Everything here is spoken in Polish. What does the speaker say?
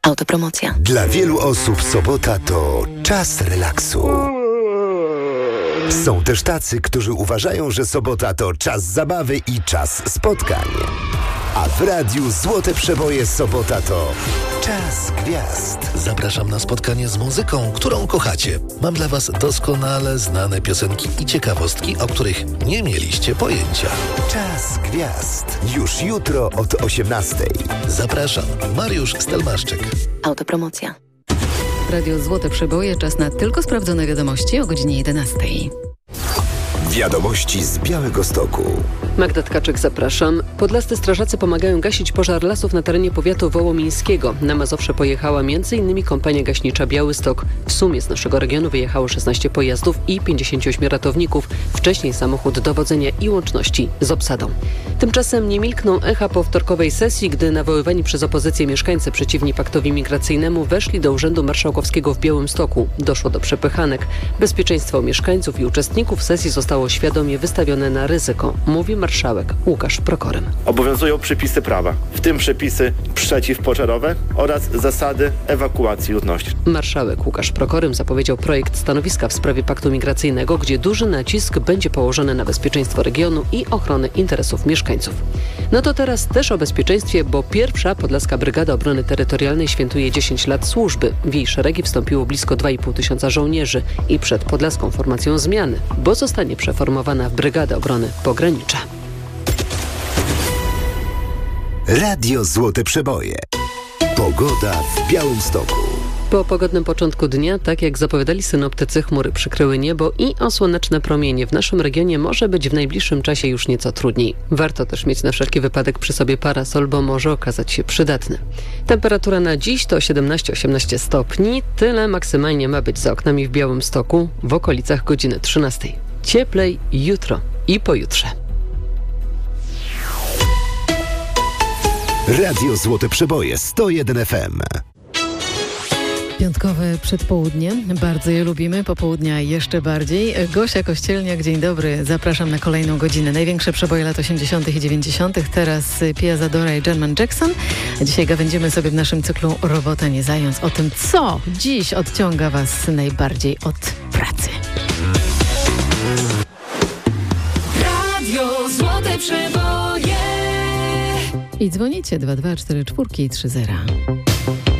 Autopromocja. Dla wielu osób sobota to czas relaksu. Są też tacy, którzy uważają, że sobota to czas zabawy i czas spotkań. A w radiu Złote Przeboje sobota to czas gwiazd. Zapraszam na spotkanie z muzyką, którą kochacie. Mam dla Was doskonale znane piosenki i ciekawostki, o których nie mieliście pojęcia. Czas gwiazd. Już jutro od 18:00. Zapraszam, Mariusz Stelmaszczyk. Autopromocja. Radio Złote Przeboje, czas na tylko sprawdzone wiadomości o godzinie 11:00. Wiadomości z Białegostoku. Magda Tkaczyk, zapraszam. Podlascy strażacy pomagają gasić pożar lasów na terenie powiatu wołomińskiego. Na Mazowsze pojechała m.in. kompania gaśnicza Białystok. W sumie z naszego regionu wyjechało 16 pojazdów i 58 ratowników. Wcześniej samochód dowodzenia i łączności z obsadą. Tymczasem nie milkną echa po wtorkowej sesji, gdy nawoływani przez opozycję mieszkańcy przeciwni paktowi migracyjnemu weszli do Urzędu Marszałkowskiego w Białymstoku. Doszło do przepychanek. Bezpieczeństwo mieszkańców i uczestników sesji zostało świadomie wystawione na ryzyko, mówi marszałek Łukasz Prokorym. Obowiązują przepisy prawa, w tym przepisy przeciwpożarowe oraz zasady ewakuacji ludności. Marszałek Łukasz Prokorym zapowiedział projekt stanowiska w sprawie paktu migracyjnego, gdzie duży nacisk będzie położony na bezpieczeństwo regionu i ochronę interesów mieszkańców. No to teraz też o bezpieczeństwie, bo pierwsza Podlaska Brygada Obrony Terytorialnej świętuje 10 lat służby. W jej szeregi wstąpiło blisko 2,5 tysiąca żołnierzy i przed podlaską formacją zmiany, bo zostanie przeformowana w Brygadę Obrony Pogranicza. Radio Złote Przeboje. Pogoda w Białymstoku. Po pogodnym początku dnia, tak jak zapowiadali synoptycy, chmury przykryły niebo i o słoneczne promienie w naszym regionie może być w najbliższym czasie już nieco trudniej. Warto też mieć na wszelki wypadek przy sobie parasol, bo może okazać się przydatny. Temperatura na dziś to 17-18 stopni. Tyle maksymalnie ma być za oknami w Białymstoku w okolicach godziny 13. Cieplej jutro i pojutrze. Radio Złote Przeboje 101 FM. Piątkowe przedpołudnie, bardzo je lubimy, popołudnia jeszcze bardziej. Gosia Kościelniak, dzień dobry, zapraszam na kolejną godzinę. Największe przeboje lat 80. i 90. Teraz Pia Zadora i German Jackson. A dzisiaj gawędzimy sobie w naszym cyklu Robota nie zając o tym, co dziś odciąga Was najbardziej od pracy. Radio Złote Przeboje. I dzwonicie 2244 30.